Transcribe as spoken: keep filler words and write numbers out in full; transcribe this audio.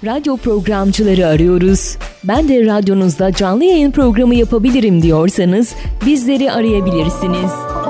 Radyo programcıları arıyoruz. Ben de radyonuzda canlı yayın programı yapabilirim diyorsanız bizleri arayabilirsiniz.